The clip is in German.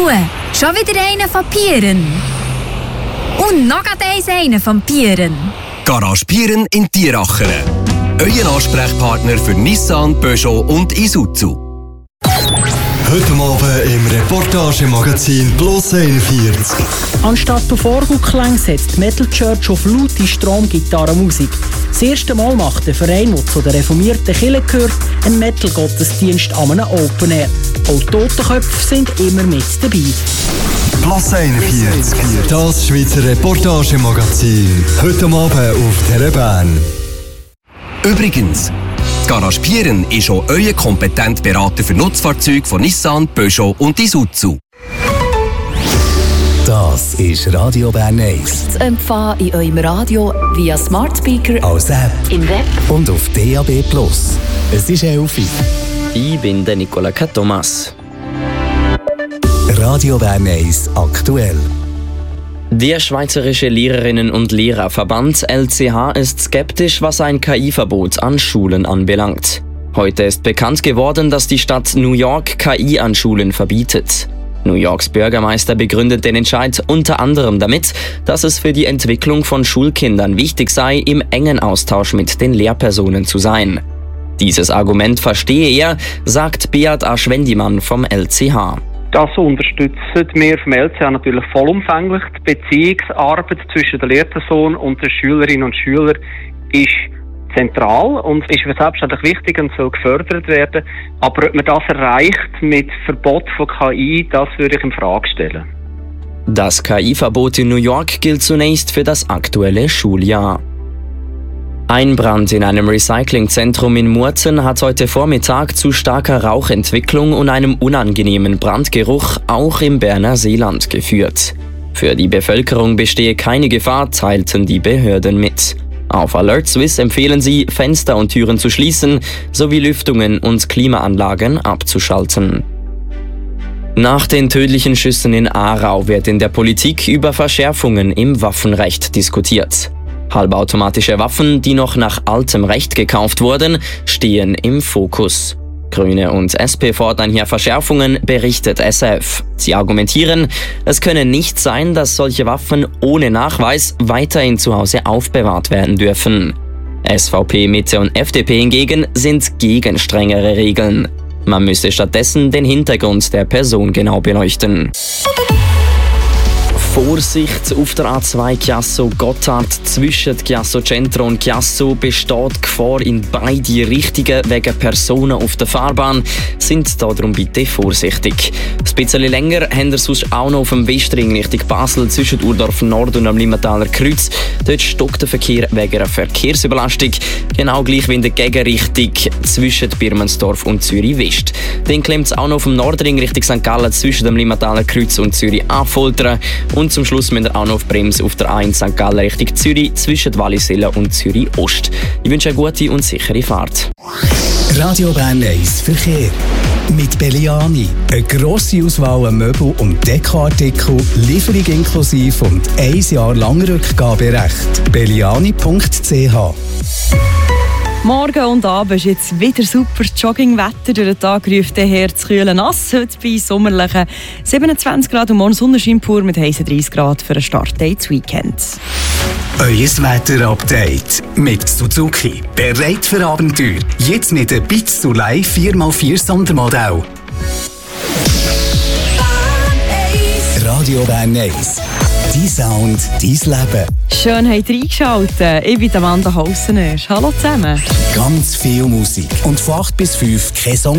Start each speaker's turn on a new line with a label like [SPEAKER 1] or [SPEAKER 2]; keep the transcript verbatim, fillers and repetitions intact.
[SPEAKER 1] schon wieder einer von Pieren. Und noch eins einer von Pieren.
[SPEAKER 2] Garage Pieren in Tieracheren. Euer Ansprechpartner für Nissan, Peugeot und Isuzu.
[SPEAKER 3] Heute Abend im Reportagemagazin Plus einundvierzig.
[SPEAKER 4] Anstatt auf Orgelklang setzt die Metal Church auf laute Stromgitarrenmusik. Das erste Mal macht der Verein, der zu der reformierten Kirche gehört, einen Metal-Gottesdienst an einem Open Air. Auch Totenköpfe sind immer mit dabei.
[SPEAKER 3] Plus einundvierzig, das Schweizer Reportagemagazin. Heute Abend auf Telebahn.
[SPEAKER 2] Übrigens, Garage Pieren ist auch euer kompetent Berater für Nutzfahrzeuge von Nissan, Peugeot und Isuzu.
[SPEAKER 5] Das ist Radio Bern eins.
[SPEAKER 6] Zu empfangen in eurem Radio via Smart Speaker,
[SPEAKER 5] als App,
[SPEAKER 6] im Web
[SPEAKER 5] und auf D A B Plus. Es ist elf Uhr.
[SPEAKER 7] Ich bin der Nicola K. Thomas.
[SPEAKER 5] Radio Bern eins aktuell.
[SPEAKER 7] Der Schweizerische Lehrerinnen- und Lehrerverband L C H ist skeptisch, was ein K I-Verbot an Schulen anbelangt. Heute ist bekannt geworden, dass die Stadt New York K I an Schulen verbietet. New Yorks Bürgermeister begründet den Entscheid unter anderem damit, dass es für die Entwicklung von Schulkindern wichtig sei, im engen Austausch mit den Lehrpersonen zu sein. Dieses Argument verstehe er, sagt Beat Aschwendimann vom L C H.
[SPEAKER 8] Das unterstützen wir vom L C H natürlich vollumfänglich. Die Beziehungsarbeit zwischen der Lehrperson und den Schülerinnen und Schülern ist zentral und ist selbstverständlich wichtig und soll gefördert werden. Aber ob man das erreicht mit Verbot von K I, das würde ich in Frage stellen.
[SPEAKER 7] Das K I-Verbot in New York gilt zunächst für das aktuelle Schuljahr. Ein Brand in einem Recyclingzentrum in Murten hat heute Vormittag zu starker Rauchentwicklung und einem unangenehmen Brandgeruch auch im Berner Seeland geführt. Für die Bevölkerung bestehe keine Gefahr, teilten die Behörden mit. Auf Alert Swiss empfehlen sie, Fenster und Türen zu schließen, sowie Lüftungen und Klimaanlagen abzuschalten. Nach den tödlichen Schüssen in Aarau wird in der Politik über Verschärfungen im Waffenrecht diskutiert. Halbautomatische Waffen, die noch nach altem Recht gekauft wurden, stehen im Fokus. Grüne und S P fordern hier Verschärfungen, berichtet S R F. Sie argumentieren, es könne nicht sein, dass solche Waffen ohne Nachweis weiterhin zu Hause aufbewahrt werden dürfen. S V P, Mitte und F D P hingegen sind gegen strengere Regeln. Man müsse stattdessen den Hintergrund der Person genau beleuchten. Vorsicht, auf der A zwei Chiasso-Gotthard zwischen Chiasso Centro und Chiasso besteht Gefahr in beide Richtungen wegen Personen auf der Fahrbahn. Sind darum bitte vorsichtig. Ein bisschen länger haben wir sonst auch noch auf dem Westring Richtung Basel zwischen Urdorf Nord und am Limmataler Kreuz. Dort stockt der Verkehr wegen einer Verkehrsüberlastung. Genau gleich wie in der Gegenrichtung zwischen Birmensdorf und Zürich West. Dann klemmt es auch noch auf dem Nordring Richtung Sankt Gallen zwischen dem Limmataler Kreuz und Zürich Affoltern. Und zum Schluss müssen wir auch noch auf Bremse auf der A eins Sankt Gallen Richtung Zürich zwischen Wallisellen und Zürich Ost. Ich wünsche eine gute und sichere Fahrt.
[SPEAKER 5] Radio Bern eins Verkehr. Mit Belliani. Eine grosse Auswahl an Möbel- und Dekoartikel, Lieferung inklusive und ein Jahr lang Rückgaberecht. belliani punkt c h.
[SPEAKER 9] Morgen und Abend ist jetzt wieder super Joggingwetter. Durch den Tag ruft der Herz kühlen nass. Heute bei sommerlichen siebenundzwanzig Grad und morgen Sonnenschein pur mit heißen dreißig Grad für einen Start-Day ins Weekend.
[SPEAKER 5] Euer Wetter-Update mit Suzuki. Bereit für Abenteuer. Jetzt mit der Bitz to Live vier mal vier Sondermodell. Radio Bern eins. Dein Sound, dein Leben.
[SPEAKER 9] Schön habt ihr eingeschaltet. Ich bin Amanda Haussener. Hallo zusammen.
[SPEAKER 5] Ganz viel Musik. Und von acht bis fünf kein Song